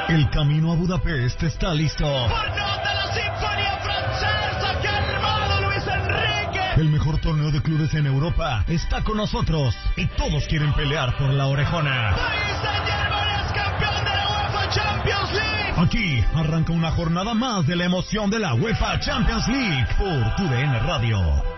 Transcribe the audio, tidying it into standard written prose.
El camino a Budapest está listo. El mejor torneo de clubes en Europa está con nosotros y todos quieren pelear por la orejona. Aquí arranca una jornada más de la emoción de la UEFA Champions League por TUDN Radio.